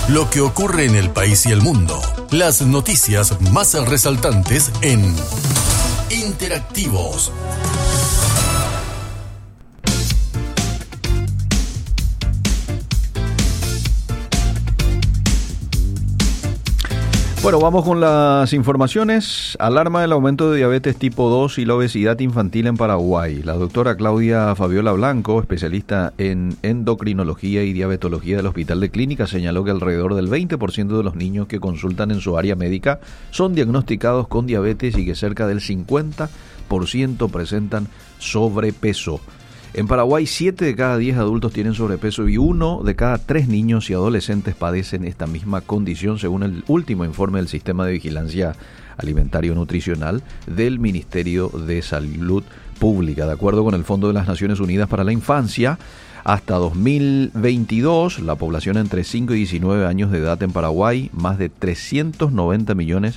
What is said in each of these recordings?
Lo que ocurre en el país y el mundo. Las noticias más resaltantes en Interactivos. Bueno, vamos con las informaciones. Alarma el aumento de diabetes tipo 2 y la obesidad infantil en Paraguay. La doctora Claudia Fabiola Blanco, especialista en endocrinología y diabetología del Hospital de Clínicas, señaló que alrededor del 20% de los niños que consultan en su área médica son diagnosticados con diabetes y que cerca del 50% presentan sobrepeso. En Paraguay, 7 de cada 10 adultos tienen sobrepeso y 1 de cada 3 niños y adolescentes padecen esta misma condición, según el último informe del Sistema de Vigilancia Alimentario Nutricional del Ministerio de Salud Pública. De acuerdo con el Fondo de las Naciones Unidas para la Infancia, hasta 2022, la población entre 5 y 19 años de edad en Paraguay, más de 390 millones,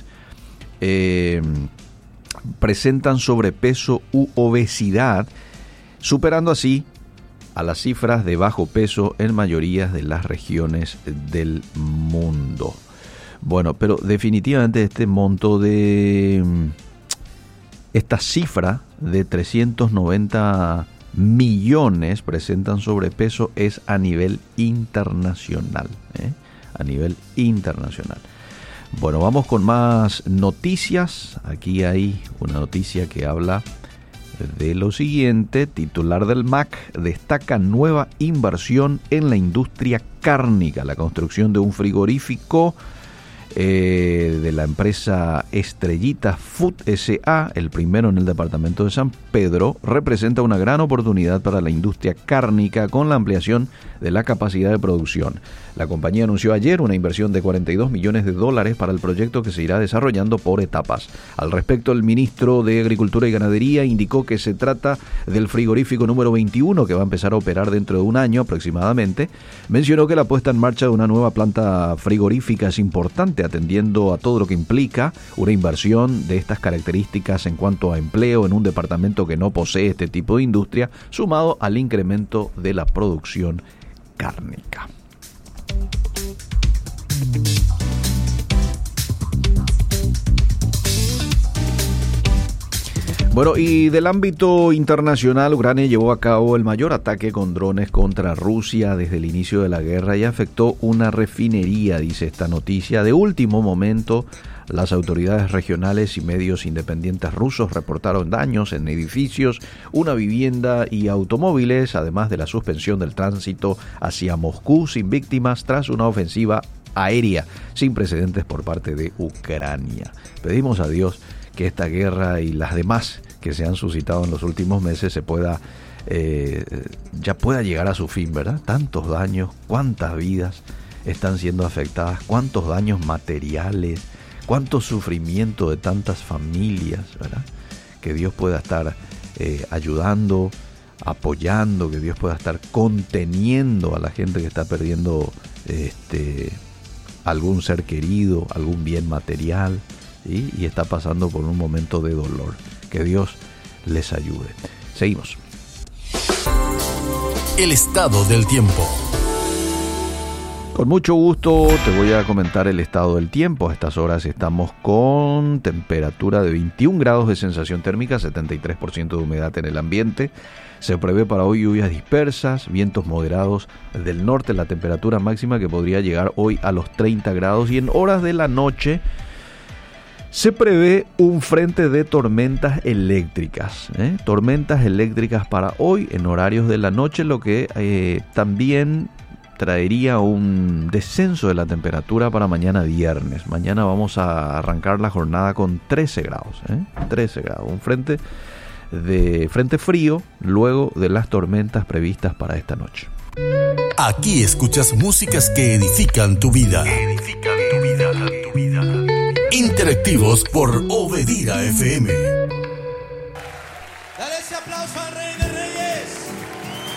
presentan sobrepeso u obesidad, superando así a las cifras de bajo peso en mayoría de las regiones del mundo. Bueno, pero definitivamente este monto de esta cifra de 390 millones presentan sobrepeso es a nivel internacional, a nivel internacional. Bueno, vamos con más noticias. Aquí hay una noticia que habla de lo siguiente. Titular del MAC destaca nueva inversión en la industria cárnica, la construcción de un frigorífico de la empresa Estrellita Food S.A., el primero en el departamento de San Pedro, representa una gran oportunidad para la industria cárnica con la ampliación de la capacidad de producción. La compañía anunció ayer una inversión de $42 millones para el proyecto que se irá desarrollando por etapas. Al respecto, el ministro de Agricultura y Ganadería indicó que se trata del frigorífico número 21 que va a empezar a operar dentro de un año aproximadamente. Mencionó que la puesta en marcha de una nueva planta frigorífica es importante, atendiendo a todo lo que implica una inversión de estas características en cuanto a empleo en un departamento que no posee este tipo de industria, sumado al incremento de la producción cárnica. Bueno, y del ámbito internacional, Ucrania llevó a cabo el mayor ataque con drones contra Rusia desde el inicio de la guerra y afectó una refinería, dice esta noticia. De último momento, las autoridades regionales y medios independientes rusos reportaron daños en edificios, una vivienda y automóviles, además de la suspensión del tránsito hacia Moscú sin víctimas tras una ofensiva aérea sin precedentes por parte de Ucrania. Pedimos a Dios que esta guerra y las demás que se han suscitado en los últimos meses ya pueda llegar a su fin, ¿verdad? Tantos daños, cuántas vidas están siendo afectadas, cuántos daños materiales, cuánto sufrimiento de tantas familias, ¿verdad? Que Dios pueda estar ayudando, apoyando, que Dios pueda estar conteniendo a la gente que está perdiendo algún ser querido, algún bien material, ¿sí? Y está pasando por un momento de dolor. Que Dios les ayude. Seguimos. El estado del tiempo. Con mucho gusto te voy a comentar el estado del tiempo. A estas horas estamos con temperatura de 21 grados de sensación térmica, 73% de humedad en el ambiente. Se prevé para hoy lluvias dispersas, vientos moderados del norte, la temperatura máxima que podría llegar hoy a los 30 grados y en horas de la noche se prevé un frente de tormentas eléctricas. Tormentas eléctricas para hoy en horarios de la noche, lo que también traería un descenso de la temperatura para mañana viernes. Mañana vamos a arrancar la jornada con 13 grados. 13 grados. Un frente frío luego de las tormentas previstas para esta noche. Aquí escuchas músicas que edifican tu vida. Interactivos por Obedira FM.